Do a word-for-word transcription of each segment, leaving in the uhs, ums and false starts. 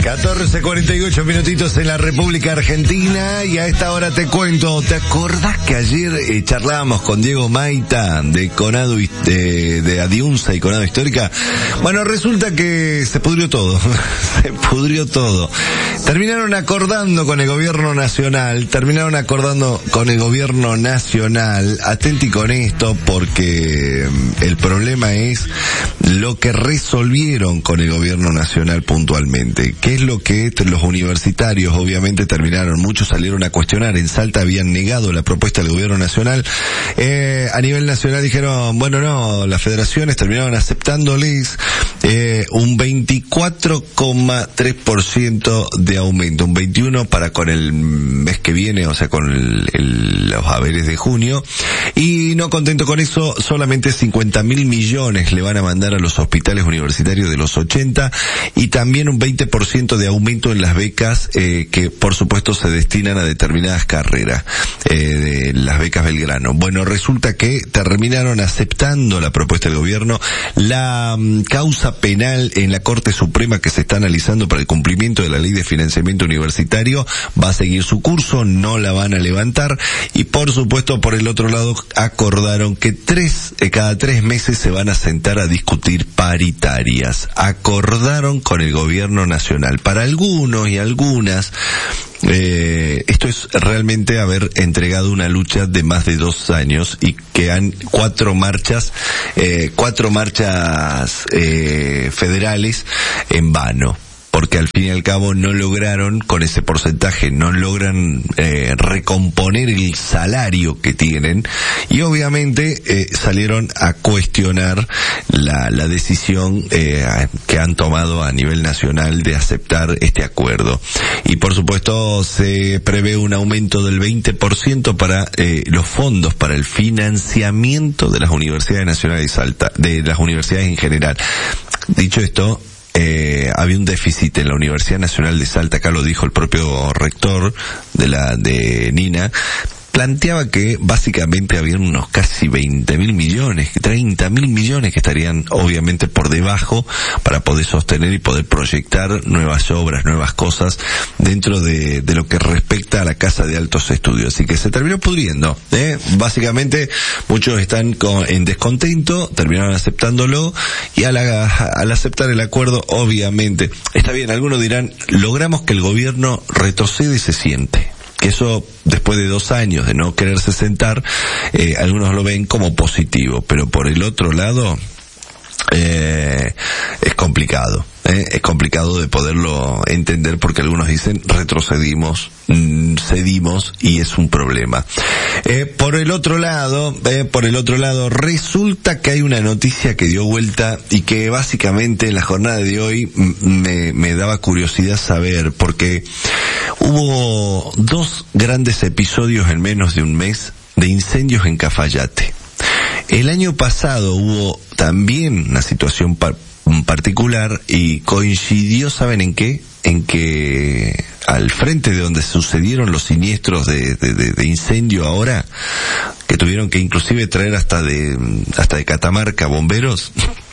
catorce cuarenta y ocho minutitos en la República Argentina, y a esta hora te cuento, ¿te acordás que ayer eh, charlábamos con Diego Maita de Conado, de, de Adiunza y Conado Histórica? Bueno, resulta que se pudrió todo, se pudrió todo. Terminaron acordando con el gobierno nacional, terminaron acordando con el gobierno nacional, atenti con esto porque el problema es lo que resolvieron con el gobierno nacional puntualmente. ¿Qué es lo que los universitarios obviamente terminaron? Muchos salieron a cuestionar. En Salta habían negado la propuesta del gobierno nacional. Eh, a nivel nacional dijeron, bueno, no, las federaciones terminaron aceptándoles eh, un veinticuatro coma tres por ciento de aumento, un veintiuno para con el mes que viene, o sea, con el, el, los haberes de junio. Y no contento con eso, solamente cincuenta mil millones le van a mandar a los hospitales universitarios de los ochenta, y también un veinte por ciento de aumento en las becas eh, que por supuesto se destinan a determinadas carreras, eh, de las becas Belgrano. Bueno, resulta que terminaron aceptando la propuesta del gobierno. La um, causa penal en la Corte Suprema que se está analizando para el cumplimiento de la ley de financiamiento universitario va a seguir su curso, no la van a levantar. Y por supuesto, por el otro lado, acordaron que tres, eh, cada tres meses se van a sentar a discutir paritarias. Acordaron con el gobierno nacional. Para algunos y algunas, eh, esto es realmente haber entregado una lucha de más de dos años y que han cuatro marchas, eh, cuatro marchas eh, federales en vano. Porque al fin y al cabo no lograron, con ese porcentaje, no logran eh, recomponer el salario que tienen, y obviamente eh, salieron a cuestionar la, la decisión eh, que han tomado a nivel nacional de aceptar este acuerdo. Y por supuesto se prevé un aumento del veinte por ciento para eh, los fondos para el financiamiento de las universidades nacionales de Salta, de las universidades en general. Dicho esto, Eh, había un déficit en la Universidad Nacional de Salta, acá lo dijo el propio rector de la de Nina, planteaba que básicamente habían unos casi veinte mil millones, treinta mil millones que estarían obviamente por debajo para poder sostener y poder proyectar nuevas obras, nuevas cosas dentro de, de lo que respecta a la Casa de Altos Estudios. Así que se terminó pudriendo, ¿eh? Básicamente muchos están con, en descontento, terminaron aceptándolo, y al, al aceptar el acuerdo, obviamente, está bien, algunos dirán, logramos que el gobierno retrocede y se siente. Que eso, después de dos años de no quererse sentar, eh, algunos lo ven como positivo, pero por el otro lado, eh, es complicado, eh, es complicado de poderlo entender, porque algunos dicen retrocedimos, mmm, cedimos, y es un problema. Eh, por el otro lado, eh, por el otro lado, resulta que hay una noticia que dio vuelta y que básicamente en la jornada de hoy me, me daba curiosidad saber, porque hubo dos grandes episodios en menos de un mes de incendios en Cafayate. El año pasado hubo también una situación par- particular y coincidió, ¿saben en qué? En que al frente de donde sucedieron los siniestros de, de, de, de incendio ahora, que tuvieron que inclusive traer hasta de, hasta de Catamarca bomberos,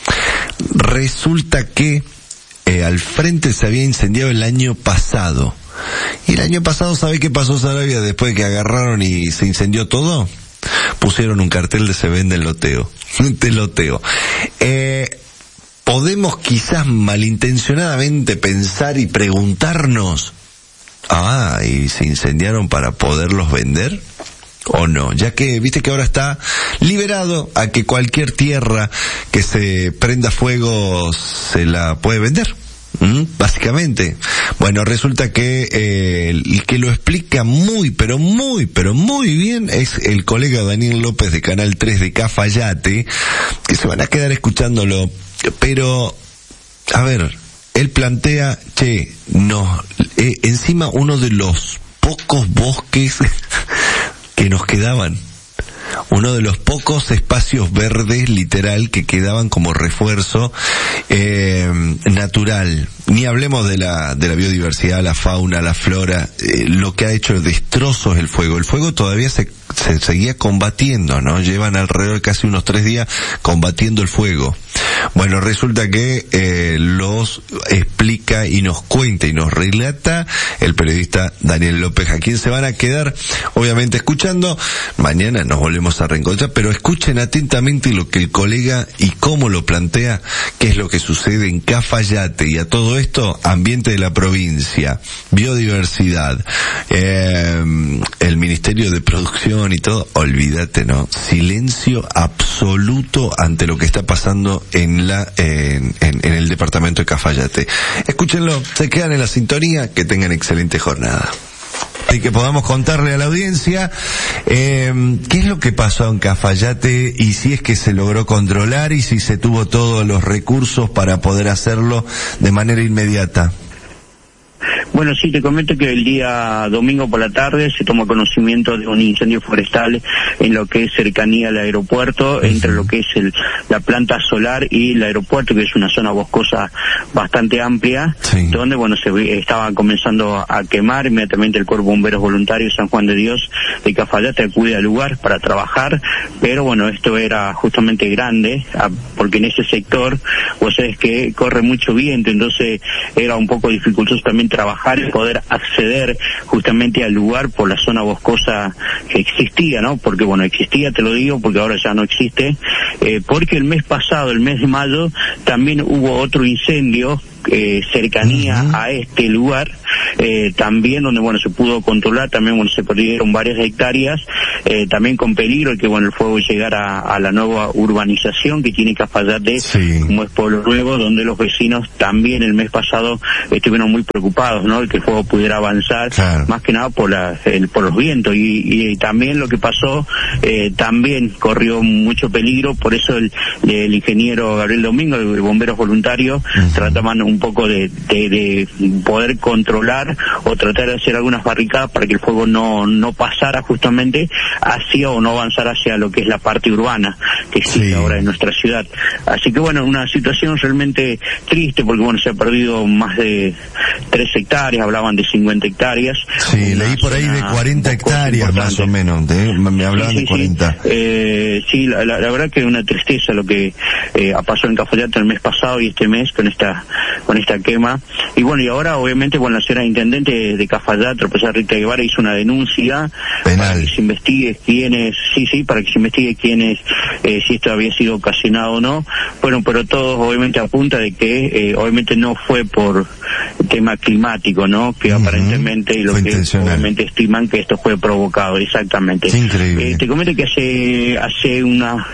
resulta que eh, al frente se había incendiado el año pasado. Y el año pasado, ¿sabe qué pasó, Sarabia? Después que agarraron y se incendió todo, pusieron un cartel de se vende el loteo. De loteo. Eh, podemos quizás malintencionadamente pensar y preguntarnos, ah, ¿y se incendiaron para poderlos vender? ¿O no? Ya que, viste que ahora está liberado a que cualquier tierra que se prenda fuego se la puede vender. ¿Mm? Básicamente. Bueno, resulta que eh, el que lo explica muy, pero muy, pero muy bien es el colega Daniel López de Canal tres de Cafayate, que se van a quedar escuchándolo, pero, a ver, él plantea, che, no, eh, encima uno de los pocos bosques que nos quedaban, uno de los pocos espacios verdes, literal, que quedaban como refuerzo eh, natural. Ni hablemos de la de la biodiversidad, la fauna, la flora, eh, lo que ha hecho destrozos el fuego. El fuego todavía se, se seguía combatiendo, ¿no? Llevan alrededor de casi unos tres días combatiendo el fuego. Bueno, resulta que eh, los explica y nos cuenta y nos relata el periodista Daniel López, a quien se van a quedar obviamente escuchando. Mañana nos volvemos a reencontrar, pero escuchen atentamente lo que el colega y cómo lo plantea, qué es lo que sucede en Cafayate, y a todo esto, ambiente de la provincia, biodiversidad, eh, el Ministerio de Producción y todo. Olvídate, ¿no? Silencio absoluto ante lo que está pasando en la en, en, en el departamento de Cafayate. Escúchenlo, se quedan en la sintonía, que tengan excelente jornada. Y que podamos contarle a la audiencia eh, qué es lo que pasó en Cafayate, y si es que se logró controlar, y si se tuvo todos los recursos para poder hacerlo de manera inmediata. Bueno, sí, te comento que el día domingo por la tarde se tomó conocimiento de un incendio forestal en lo que es cercanía al aeropuerto, uh-huh. entre lo que es el, la planta solar y el aeropuerto, que es una zona boscosa bastante amplia, sí. donde, bueno, se estaban comenzando a quemar. Inmediatamente el Cuerpo de Bomberos Voluntarios San Juan de Dios de Cafayate acude al lugar para trabajar, pero bueno, esto era justamente grande, porque en ese sector, vos sabés que corre mucho viento, entonces era un poco dificultoso también trabajar y poder acceder justamente al lugar por la zona boscosa que existía, ¿no? Porque, bueno, existía, te lo digo, porque ahora ya no existe, eh, porque el mes pasado, el mes de mayo, también hubo otro incendio Eh, cercanía uh-huh. a este lugar, eh, también donde, bueno, se pudo controlar, también, bueno, se perdieron varias hectáreas, eh, también con peligro de que, bueno, el fuego llegara a, a la nueva urbanización que tiene Cafayate, sí. como es Pueblo Nuevo, donde los vecinos también el mes pasado estuvieron muy preocupados, ¿no?, de que el fuego pudiera avanzar, claro. más que nada por la, el, por los vientos, y, y también lo que pasó, eh, también corrió mucho peligro, por eso el, el ingeniero Gabriel Domingo, de Bomberos Voluntarios, uh-huh. trataban un poco de, de, de poder controlar o tratar de hacer algunas barricadas para que el fuego no no pasara justamente hacia o no avanzara hacia lo que es la parte urbana que existe sí. ahora en nuestra ciudad. Así que, bueno, una situación realmente triste, porque, bueno, se ha perdido más de tres hectáreas, hablaban de cincuenta hectáreas. Sí, leí por ahí de cuarenta hectáreas más o menos, ¿eh? me hablaban sí, sí, de cuarenta. Sí, eh, sí la, la, la verdad que es una tristeza lo que eh, pasó en Cafayate el mes pasado y este mes con esta con esta quema. Y bueno, y ahora obviamente, bueno, la señora intendente de Cafayate, profesora Rita Guevara, hizo una denuncia penal para que se investigue quiénes, sí, sí, para que se investigue quiénes, eh, si esto había sido ocasionado o no. Bueno, pero todo obviamente apunta de que eh, obviamente no fue por tema climático, ¿no? Que uh-huh. aparentemente, y lo fue que obviamente estiman que esto fue provocado, exactamente. Increíble. Eh, te comento que hace, hace una,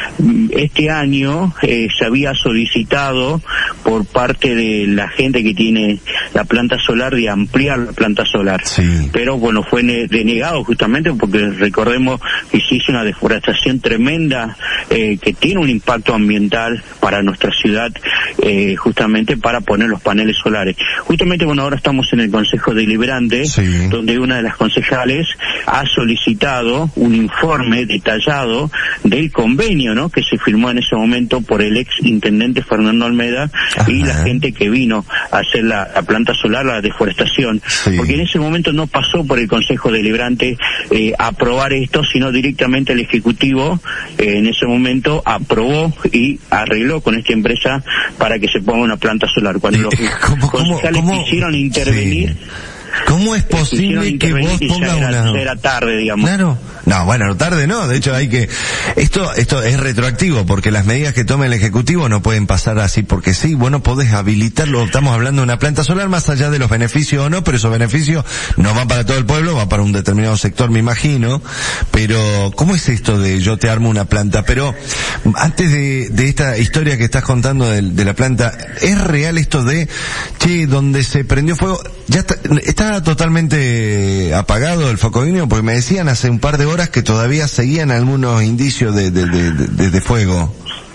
este año eh, se había solicitado por parte de la gente que tiene la planta solar de ampliar la planta solar, sí. pero bueno, fue ne- denegado justamente porque recordemos que se hizo una deforestación tremenda eh, que tiene un impacto ambiental para nuestra ciudad, eh, justamente para poner los paneles solares. Justamente, bueno, ahora estamos en el Consejo Deliberante, sí. donde una de las concejales ha solicitado un informe detallado del convenio, ¿no?, que se firmó en ese momento por el ex intendente Fernando Almeda Ajá. y la gente que vino a hacer la, la planta solar, la deforestación, sí. porque en ese momento no pasó por el Consejo Deliberante eh, aprobar esto, sino directamente el Ejecutivo eh, en ese momento aprobó y arregló con esta empresa para que se ponga una planta solar. Cuando los ¿Cómo, concejales cómo, cómo? quisieron intervenir, sí. ¿Cómo es posible que vos pongas una... una... Era tarde, digamos. Claro. No, bueno, tarde no. De hecho, hay que... Esto esto es retroactivo, porque las medidas que tome el Ejecutivo no pueden pasar así porque sí. Bueno, podés habilitarlo. Estamos hablando de una planta solar, más allá de los beneficios o no, pero esos beneficios no van para todo el pueblo, van para un determinado sector, me imagino. Pero, ¿cómo es esto de yo te armo una planta? Pero, antes de, de esta historia que estás contando de, de la planta, ¿es real esto de, che, donde se prendió fuego, ya está, está totalmente apagado el focoinio? Porque me decían hace un par de horas que todavía seguían algunos indicios de, de, de, de, de fuego.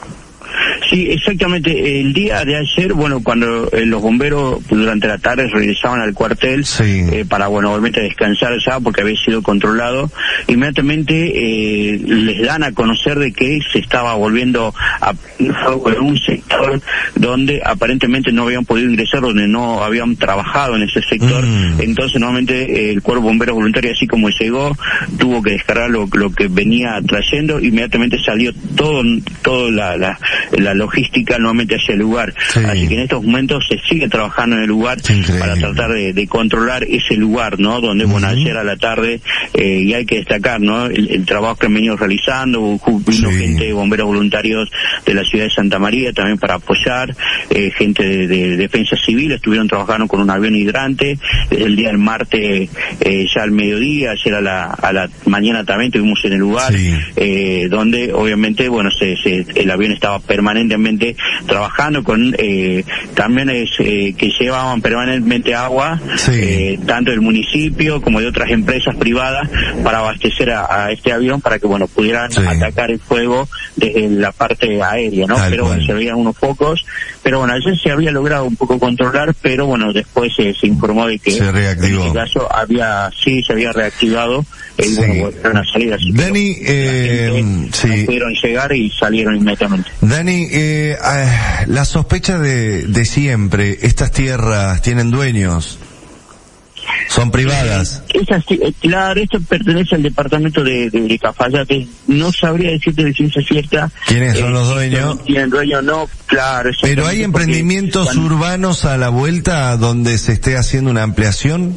Sí, exactamente. El día de ayer, bueno, cuando eh, los bomberos durante la tarde regresaban al cuartel, sí. eh, para, bueno, obviamente descansar ya porque había sido controlado, inmediatamente eh, les dan a conocer de que se estaba volviendo a fuego en un sector donde aparentemente no habían podido ingresar, donde no habían trabajado en ese sector. Mm. Entonces, nuevamente, eh, el Cuerpo de Bomberos Voluntarios, así como llegó, tuvo que descargar lo, lo que venía trayendo. Inmediatamente salió todo, todo la, la, la logística nuevamente hacia el lugar. Sí. Así que en estos momentos se sigue trabajando en el lugar para tratar de, de controlar ese lugar, ¿no? Donde, uh-huh. bueno, ayer a la tarde, eh, y hay que destacar, ¿no? El, el trabajo que han venido realizando, vino sí. gente, bomberos voluntarios de la ciudad de Santa María también para apoyar, eh, gente de, de defensa civil, estuvieron trabajando con un avión hidrante, desde el día del martes, eh, ya al mediodía, ayer a la, a la mañana también estuvimos en el lugar, sí. eh, donde obviamente, bueno, se, se, el avión estaba permanentemente trabajando con, eh, camiones eh, que llevaban permanentemente agua, sí. eh, tanto del municipio como de otras empresas privadas, para abastecer a, a este avión para que, bueno, pudieran sí. atacar el fuego desde la parte aérea, ¿no? Tal pero bueno, se veían unos pocos, pero bueno, ayer se había logrado un poco controlar, pero bueno, después eh, se informó de que se reactivó. En este caso había, sí, se había reactivado, y sí. bueno, volvieron a salir así. Dani, eh, sí. pudieron llegar y salieron inmediatamente. Dani, eh, eh, la sospecha de, de siempre, estas tierras tienen dueños. Son privadas. Eh, es así, eh, claro, esto pertenece al departamento de, de, de Cafayate. No sabría decirte de ciencia cierta. ¿Quiénes son eh, los dueños? ¿Tienen dueños? No, claro. Pero hay emprendimientos cuando... urbanos a la vuelta donde se esté haciendo una ampliación.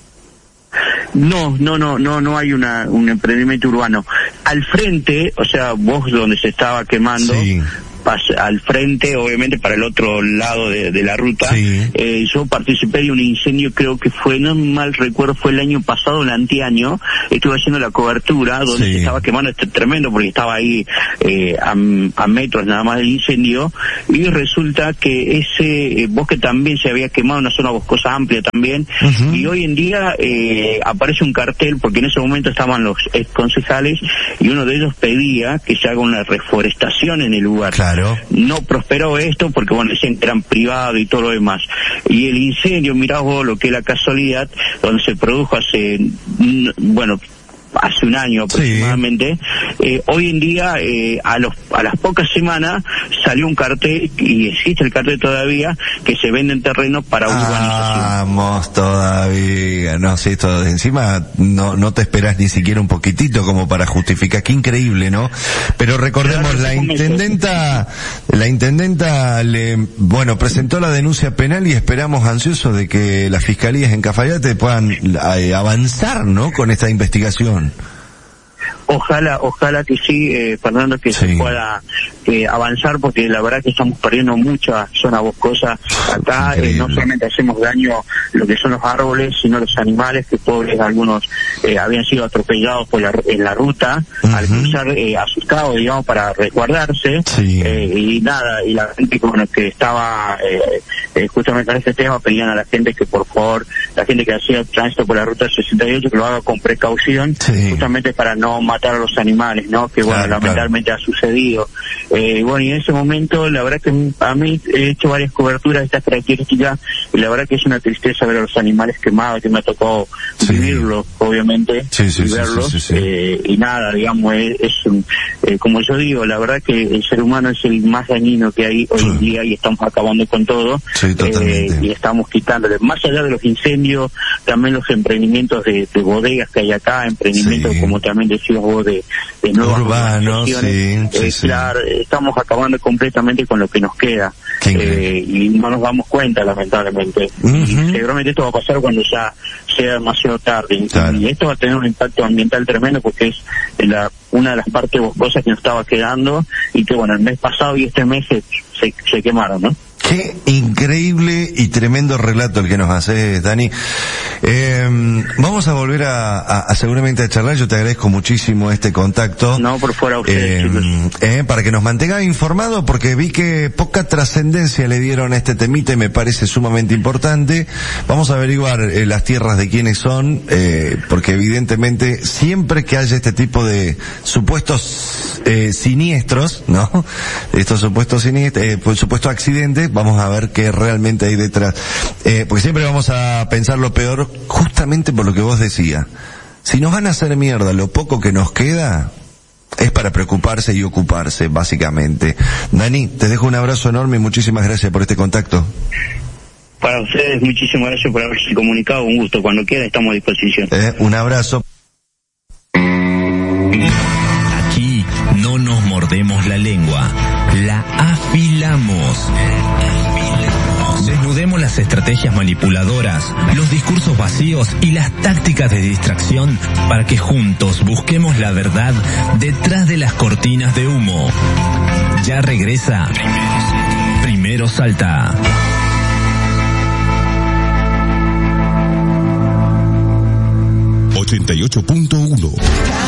No, no, no, no, no hay una, un emprendimiento urbano. Al frente, o sea, vos donde se estaba quemando. Sí. Al frente, obviamente para el otro lado de, de la ruta, sí. eh, yo participé de un incendio, creo que fue, no mal recuerdo, fue el año pasado, el anteaño, estuve haciendo la cobertura donde sí. se estaba quemando, este tremendo porque estaba ahí eh, a, a metros nada más del incendio, y resulta que ese eh, bosque también se había quemado, una zona boscosa amplia también, uh-huh. y hoy en día eh, aparece un cartel, porque en ese momento estaban los ex concejales, y uno de ellos pedía que se haga una reforestación en el lugar. Claro. No prosperó esto porque, bueno, decían que eran privados y todo lo demás. Y el incendio, mirá vos lo que es la casualidad, donde se produjo hace, bueno, hace un año aproximadamente, sí. eh, hoy en día, eh, a los a las pocas semanas, salió un cartel, y existe el cartel todavía, que se venden terrenos para urbanización. Vamos todavía, no sé, esto encima no no te esperás ni siquiera un poquitito como para justificar, qué increíble, ¿no? Pero recordemos, claro, la intendenta, la intendenta le, bueno, presentó la denuncia penal y esperamos ansiosos de que las fiscalías en Cafayate puedan eh, avanzar, ¿no? Con esta investigación. Ojalá, ojalá que sí, eh, Fernando, que sí. se pueda eh, avanzar, porque la verdad que estamos perdiendo mucha zona boscosa acá. Eh, no solamente hacemos daño lo que son los árboles, sino los animales, que pobres algunos eh, habían sido atropellados por la, en la ruta, uh-huh. al cruzar eh, asustados, digamos, para resguardarse. Sí. Eh, y nada, y la gente bueno, que estaba eh, eh, justamente en este tema, pedían a la gente que por favor, la gente que hacía tránsito por la ruta sesenta y ocho, que lo haga con precaución, sí. justamente para no matar a los animales, ¿no? Que bueno, claro, lamentablemente claro. ha sucedido. Eh, bueno, y en ese momento, la verdad que a mí he hecho varias coberturas de estas características, y la verdad que es una tristeza ver a los animales quemados, que me ha tocado sí. vivirlos, obviamente, sí, sí, y verlos, sí, sí, sí, sí. Eh, y nada, digamos, es, es un, eh, como yo digo, la verdad que el ser humano es el más dañino que hay hoy en día, y estamos acabando con todo, sí, totalmente. Eh, y estamos quitándole, más allá de los incendios, también los emprendimientos de, de bodegas que hay acá, emprendimientos, sí. como también decías vos, de, de nuevas urbanos, sí, eh, sí, sí. Claro, estamos acabando completamente con lo que nos queda, eh, y no nos damos cuenta, lamentablemente. Uh-huh. Y seguramente esto va a pasar cuando ya sea demasiado tarde, claro. y esto va a tener un impacto ambiental tremendo, porque es la, una de las partes boscosas que nos estaba quedando, y que bueno, el mes pasado y este mes se, se, se quemaron, ¿no? Qué increíble y tremendo relato el que nos haces, Dani. Eh, vamos a volver a, a, a seguramente a charlar. Yo te agradezco muchísimo este contacto. No, por fuera ustedes, eh, eh, para que nos mantenga informado, porque vi que poca trascendencia le dieron a este temita y me parece sumamente importante. Vamos a averiguar eh, las tierras de quiénes son, eh, porque evidentemente siempre que haya este tipo de supuestos eh, siniestros, ¿no? Estos supuestos siniestros, eh, pues, supuestos accidentes, vamos a ver qué realmente hay detrás. Eh, porque siempre vamos a pensar lo peor, justamente por lo que vos decías. Si nos van a hacer mierda lo poco que nos queda, es para preocuparse y ocuparse, básicamente. Dani, te dejo un abrazo enorme y muchísimas gracias por este contacto. Para ustedes, muchísimas gracias por haberse comunicado. Un gusto. Cuando quiera, estamos a disposición. Eh, un abrazo. Aquí no nos mordemos la lengua. La A Desfilamos. Desnudemos las estrategias manipuladoras, los discursos vacíos y las tácticas de distracción para que juntos busquemos la verdad detrás de las cortinas de humo. Ya regresa Primero Salta. ochenta y ocho punto uno